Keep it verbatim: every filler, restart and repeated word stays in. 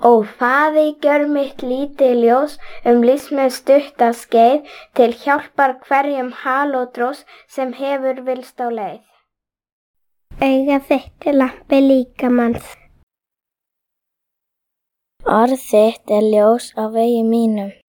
Ó Faðir, gjör mitt lítið ljós um lífsmið stutta skeið til hjálpar hverjum halódrós sem hefur villst á leið. Auga þitt er lampi líkamans. Orð þitt er ljós á vegi mínum.